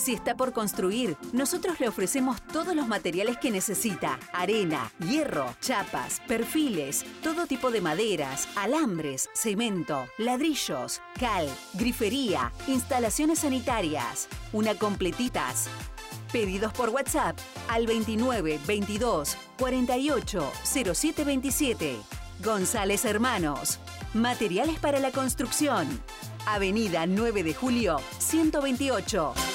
Si está por construir, nosotros le ofrecemos todos los materiales que necesita: arena, hierro, chapas, perfiles, todo tipo de maderas, alambres, cemento, ladrillos, cal, grifería, instalaciones sanitarias. Una completitas. Pedidos por WhatsApp al 29 22 48 07 27. González Hermanos. Materiales para la construcción. Avenida 9 de Julio, 128.